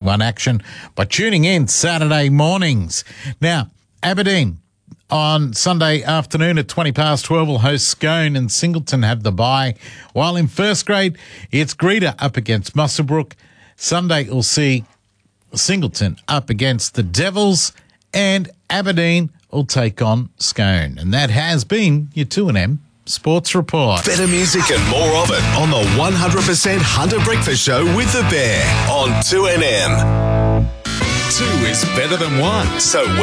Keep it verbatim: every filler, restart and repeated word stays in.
One action by tuning in Saturday mornings. Now, Aberdeen on Sunday afternoon at twenty past twelve will host Scone, and Singleton have the bye. While in first grade, it's Greta up against Muswellbrook. Sunday will see Singleton up against the Devils, and Aberdeen will take on Scone. And that has been your two N M Sports Report. Better music and more of it on the one hundred percent Hunter Breakfast Show with The Bear on two N M. Two is better than one, so